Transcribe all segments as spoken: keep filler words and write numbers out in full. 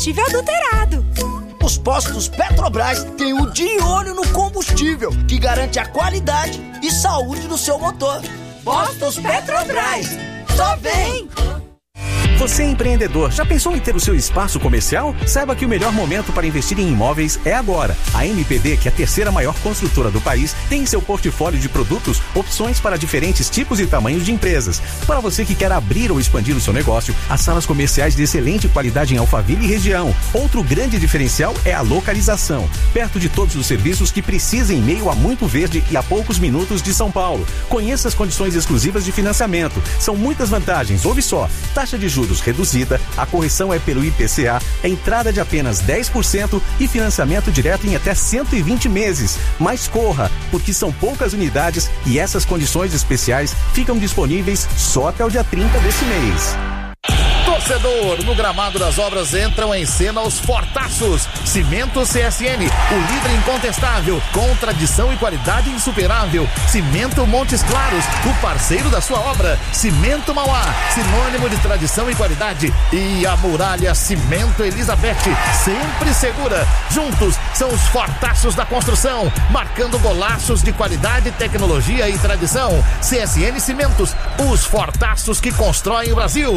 combustível adulterado. Os postos Petrobras têm o de olho no combustível, que garante a qualidade e saúde do seu motor. Postos Petrobras, só vem! Você é empreendedor, já pensou em ter o seu espaço comercial? Saiba que o melhor momento para investir em imóveis é agora. A M P D, que é a terceira maior construtora do país, tem em seu portfólio de produtos opções para diferentes tipos e tamanhos de empresas. Para você que quer abrir ou expandir o seu negócio, as salas comerciais de excelente qualidade em Alphaville e região. Outro grande diferencial é a localização, perto de todos os serviços que precisa em meio a muito verde e a poucos minutos de São Paulo. Conheça as condições exclusivas de financiamento. São muitas vantagens, ouve só. Taxa de juros reduzida, a correção é pelo I P C A, a entrada de apenas dez por cento e financiamento direto em até cento e vinte meses. Mas corra, porque são poucas unidades e essas condições especiais ficam disponíveis só até o dia trinta desse mês. Torcedor, no gramado das obras entram em cena os fortaços. Cimento C S N, o líder incontestável, com tradição e qualidade insuperável. Cimento Montes Claros, o parceiro da sua obra. Cimento Mauá, sinônimo de tradição e qualidade. E a Muralha Cimento Elizabeth, sempre segura. Juntos são os fortaços da construção, marcando golaços de qualidade, tecnologia e tradição. C S N Cimentos, os fortaços que constroem o Brasil.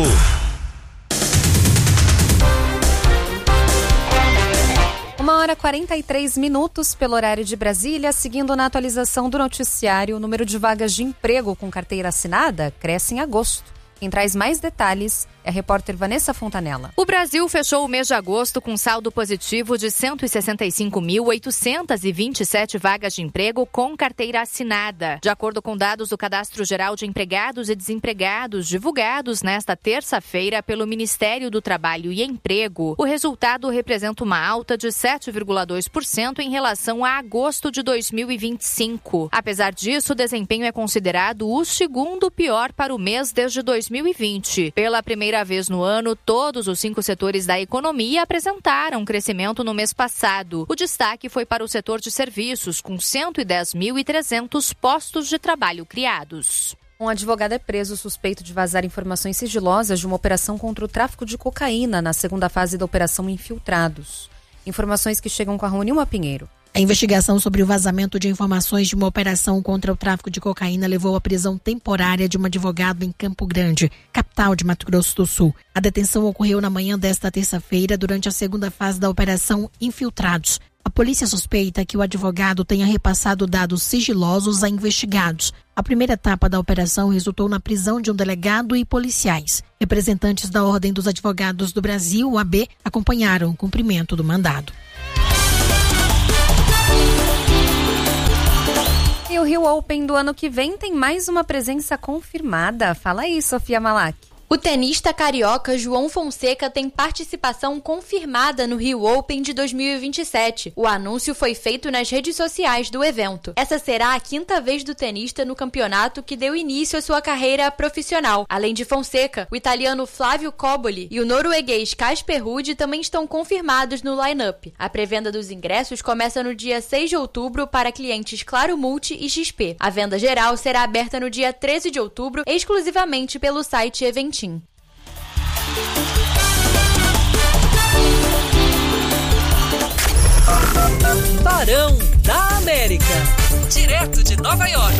Uma hora e quarenta e três minutos pelo horário de Brasília. Seguindo na atualização do noticiário, o número de vagas de emprego com carteira assinada cresce em agosto. Quem traz mais detalhes é a repórter Vanessa Fontanella. O Brasil fechou o mês de agosto com saldo positivo de cento e sessenta e cinco mil, oitocentas e vinte e sete vagas de emprego com carteira assinada. De acordo com dados do Cadastro Geral de Empregados e Desempregados divulgados nesta terça-feira pelo Ministério do Trabalho e Emprego, o resultado representa uma alta de sete vírgula dois por cento em relação a agosto de dois mil e vinte e cinco. Apesar disso, o desempenho é considerado o segundo pior para o mês desde dois mil e vinte. Pela primeira vez no ano, todos os cinco setores da economia apresentaram crescimento no mês passado. O destaque foi para o setor de serviços, com cento e dez mil e trezentos postos de trabalho criados. Um advogado é preso suspeito de vazar informações sigilosas de uma operação contra o tráfico de cocaína na segunda fase da Operação Infiltrados. Informações que chegam com a Ronilma Pinheiro. A investigação sobre o vazamento de informações de uma operação contra o tráfico de cocaína levou à prisão temporária de um advogado em Campo Grande, capital de Mato Grosso do Sul. A detenção ocorreu na manhã desta terça-feira durante a segunda fase da Operação Infiltrados. A polícia suspeita que o advogado tenha repassado dados sigilosos a investigados. A primeira etapa da operação resultou na prisão de um delegado e policiais. Representantes da Ordem dos Advogados do Brasil, O A B, acompanharam o cumprimento do mandado. E o Rio Open do ano que vem tem mais uma presença confirmada. Fala aí, Sofia Malak. O tenista carioca João Fonseca tem participação confirmada no Rio Open de dois mil e vinte e sete. O anúncio foi feito nas redes sociais do evento. Essa será a quinta vez do tenista no campeonato que deu início à sua carreira profissional. Além de Fonseca, o italiano Flávio Cobolli e o norueguês Casper Ruud também estão confirmados no line-up. A pré-venda dos ingressos começa no dia seis de outubro para clientes Claro Multi e X P. A venda geral será aberta no dia treze de outubro, exclusivamente pelo site Eventim. Barão da América, direto de Nova York.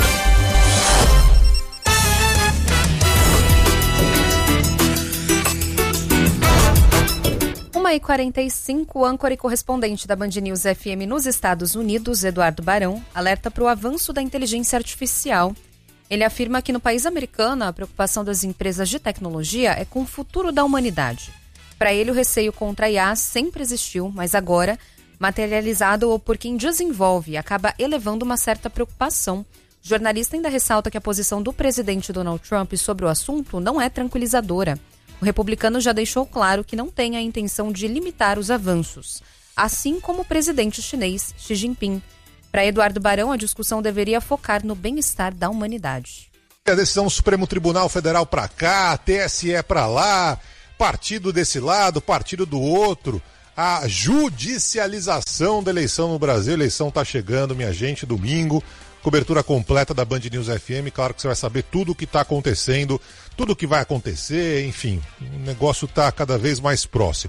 uma e quarenta e cinco, âncora e correspondente da Band News F M nos Estados Unidos, Eduardo Barão, alerta para o avanço da inteligência artificial. Ele afirma que no país americano a preocupação das empresas de tecnologia é com o futuro da humanidade. Para ele, o receio contra a I A sempre existiu, mas agora, materializado por quem desenvolve, acaba elevando uma certa preocupação. O jornalista ainda ressalta que a posição do presidente Donald Trump sobre o assunto não é tranquilizadora. O republicano já deixou claro que não tem a intenção de limitar os avanços, assim como o presidente chinês Xi Jinping. Para Eduardo Barão, a discussão deveria focar no bem-estar da humanidade. A decisão do Supremo Tribunal Federal para cá, T S E para lá, partido desse lado, partido do outro. A judicialização da eleição no Brasil. A eleição está chegando, minha gente, domingo. Cobertura completa da Band News F M. Claro que você vai saber tudo o que está acontecendo, tudo o que vai acontecer, enfim. O negócio está cada vez mais próximo.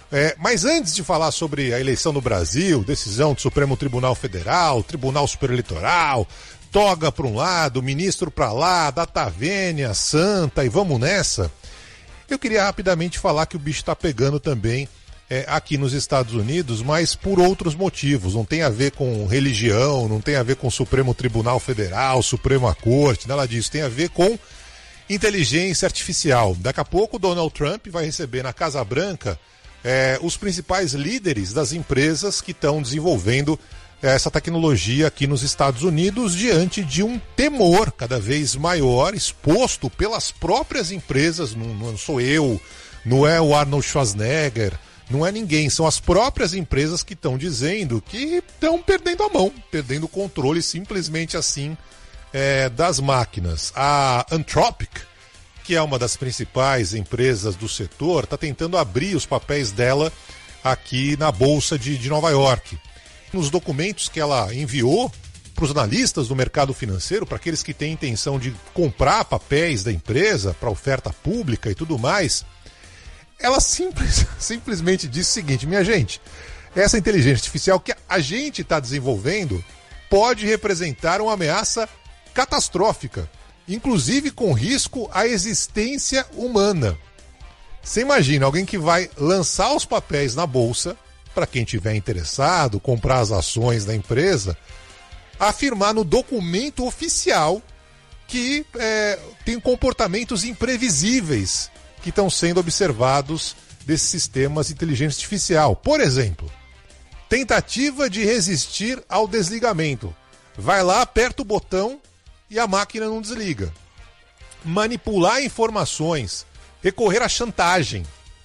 É, mas antes de falar sobre a eleição no Brasil, decisão do Supremo Tribunal Federal, Tribunal Superior Eleitoral, toga para um lado, ministro para lá, data vênia, santa e vamos nessa, eu queria rapidamente falar que o bicho está pegando também é, aqui nos Estados Unidos, mas por outros motivos. Não tem a ver com religião, não tem a ver com o Supremo Tribunal Federal, Suprema Corte, nada disso. Tem a ver com inteligência artificial. Daqui a pouco o Donald Trump vai receber na Casa Branca É, os principais líderes das empresas que estão desenvolvendo é, essa tecnologia aqui nos Estados Unidos diante de um temor cada vez maior exposto pelas próprias empresas. Não, não sou eu, não é o Arnold Schwarzenegger, não é ninguém, são as próprias empresas que estão dizendo que estão perdendo a mão, perdendo o controle simplesmente assim é, das máquinas. A Anthropic, que é uma das principais empresas do setor, está tentando abrir os papéis dela aqui na Bolsa de, de Nova York. Nos documentos que ela enviou para os analistas do mercado financeiro, para aqueles que têm intenção de comprar papéis da empresa para oferta pública e tudo mais, ela simples, simplesmente disse o seguinte: minha gente, essa inteligência artificial que a gente está desenvolvendo pode representar uma ameaça catastrófica, inclusive com risco à existência humana. Você imagina alguém que vai lançar os papéis na bolsa, para quem tiver interessado, comprar as ações da empresa, afirmar no documento oficial que é, tem comportamentos imprevisíveis que estão sendo observados desses sistemas de inteligência artificial. Por exemplo, tentativa de resistir ao desligamento. Vai lá, aperta o botão e a máquina não desliga. Manipular informações, recorrer à chantagem.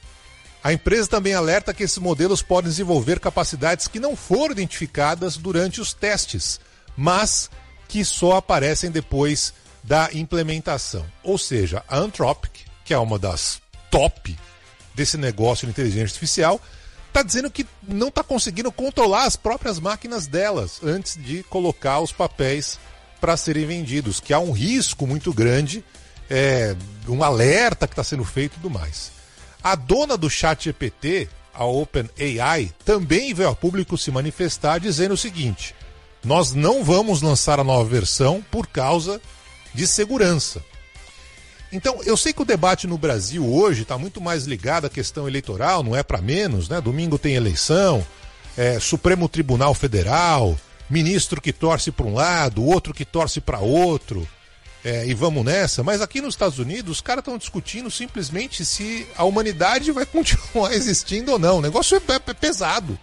A empresa também alerta que esses modelos podem desenvolver capacidades que não foram identificadas durante os testes, mas que só aparecem depois da implementação. Ou seja, a Anthropic, que é uma das top desse negócio de inteligência artificial, está dizendo que não está conseguindo controlar as próprias máquinas delas antes de colocar os papéis para serem vendidos, que há um risco muito grande, é, um alerta que está sendo feito e tudo mais. A dona do ChatGPT, a OpenAI, também veio a público se manifestar dizendo o seguinte: nós não vamos lançar a nova versão por causa de segurança. Então, eu sei que o debate no Brasil hoje está muito mais ligado à questão eleitoral, não é para menos, né? Domingo tem eleição, é, Supremo Tribunal Federal, ministro que torce para um lado, outro que torce para outro, é, e vamos nessa. Mas aqui nos Estados Unidos, os caras estão discutindo simplesmente se a humanidade vai continuar existindo ou não. O negócio é, é pesado,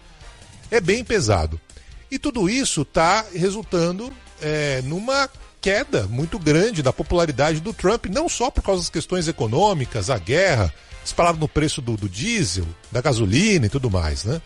é bem pesado. E tudo isso está resultando é, numa queda muito grande da popularidade do Trump, não só por causa das questões econômicas, a guerra, disparado no preço do, do diesel, da gasolina e tudo mais, né?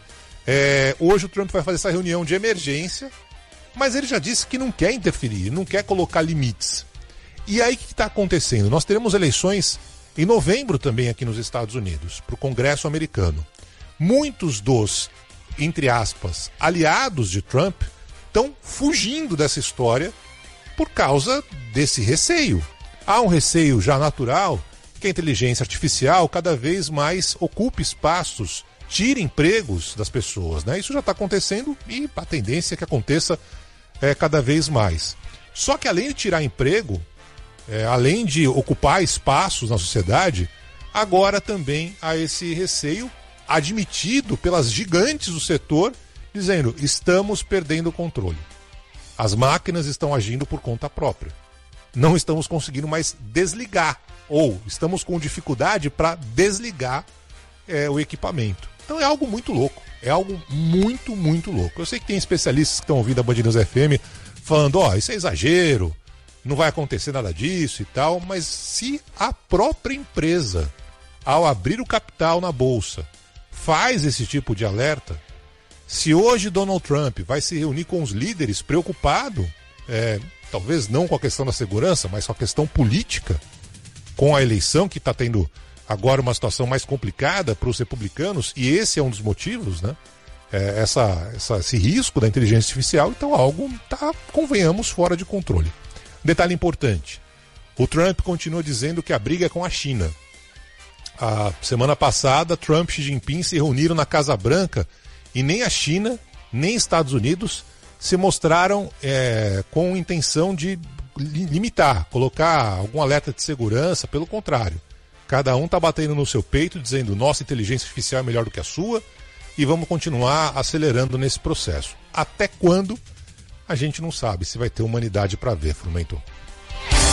É, hoje o Trump vai fazer essa reunião de emergência, mas ele já disse que não quer interferir, não quer colocar limites. E aí o que está acontecendo? Nós teremos eleições em novembro também aqui nos Estados Unidos, para o Congresso americano. Muitos dos, entre aspas, aliados de Trump estão fugindo dessa história por causa desse receio. Há um receio já natural que a inteligência artificial cada vez mais ocupe espaços, tire empregos das pessoas, né? Isso já está acontecendo e a tendência é que aconteça é, cada vez mais. Só que além de tirar emprego, é, além de ocupar espaços na sociedade, agora também há esse receio admitido pelas gigantes do setor, dizendo: estamos perdendo o controle. As máquinas estão agindo por conta própria. Não estamos conseguindo mais desligar, ou estamos com dificuldade para desligar é, o equipamento. Então é algo muito louco, é algo muito, muito louco. Eu sei que tem especialistas que estão ouvindo a Band News F M falando: ó, oh, isso é exagero, não vai acontecer nada disso e tal, mas se a própria empresa, ao abrir o capital na bolsa, faz esse tipo de alerta, se hoje Donald Trump vai se reunir com os líderes preocupado, é, talvez não com a questão da segurança, mas com a questão política, com a eleição que está tendo agora uma situação mais complicada para os republicanos, e esse é um dos motivos, né? É, essa, essa, esse risco da inteligência artificial, então algo está, convenhamos, fora de controle. Detalhe importante: o Trump continua dizendo que a briga é com a China. A semana passada, Trump e Xi Jinping se reuniram na Casa Branca e nem a China, nem Estados Unidos se mostraram é, com intenção de limitar, colocar algum alerta de segurança, pelo contrário. Cada um está batendo no seu peito, dizendo nossa inteligência artificial é melhor do que a sua e vamos continuar acelerando nesse processo. Até quando? A gente não sabe se vai ter humanidade para ver, Frumento.